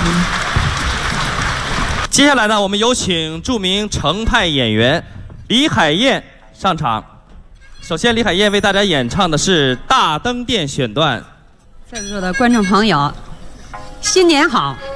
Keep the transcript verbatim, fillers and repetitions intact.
接下来呢，我们有请著名程派演员李海燕上场。首先，李海燕为大家演唱的是《大灯店》选段。 在座的观众朋友，新年好！